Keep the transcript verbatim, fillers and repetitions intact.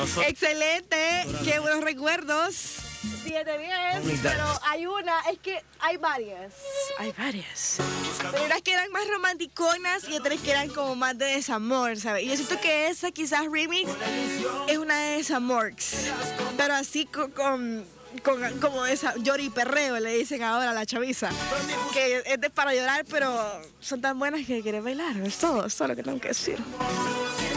Nosotros... Excelente, qué buenos recuerdos. siete diez, pero hay una, es que hay varias. Hay varias. Pero unas que eran más romanticonas y otras que eran como más de desamor, ¿sabes? Y yo siento que esa quizás remix es una de desamores. Pero así con, con, con como esa llori perreo le dicen ahora a la chaviza. Que es de para llorar, pero son tan buenas que quieren bailar. Es todo, es todo lo que tengo que decir.